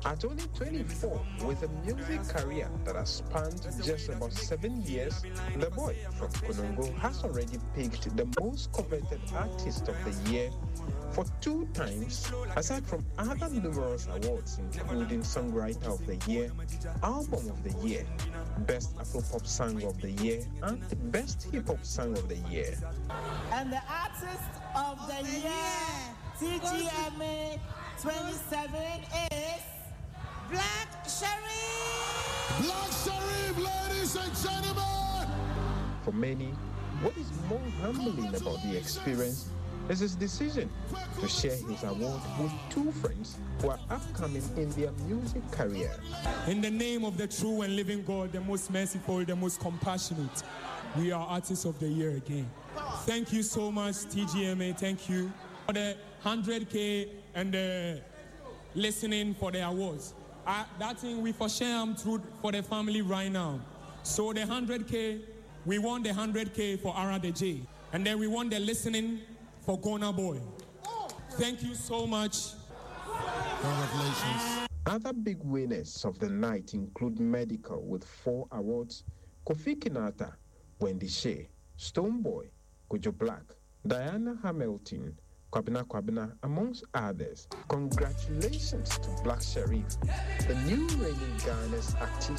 At only 24, with a music career that has spanned just about 7 years, the boy from Konongo has already picked the most coveted artist of the year for 2 times, aside from other numerous awards including Songwriter of the Year, Album of the Year, Best Afro-Pop Song of the Year, and Best Hip-Hop Song of the Year. And the Artist of the Year, TGMA 27 is Black Sherif! Black Sherif, ladies and gentlemen! For many, what is more humbling about the experience is his decision to share his award with 2 friends who are upcoming in their music career. In the name of the true and living God, the most merciful, the most compassionate, we are Artists of the Year again. Thank you so much, TGMA. Thank you for the 100K and the listening for the awards. That thing we for share through for the family right now. So the 100K, we want the 100K for Ara the J. And then we want the listening for Gona Boy. Thank you so much. Congratulations. Other big winners of the night include Medical with 4 awards, Kofi Kinata, Wendy Shea, Stoneboy, Kojo Black, Diana Hamilton, Kwabena, amongst others. Congratulations to Black Sherif, the new reigning Ghana's artist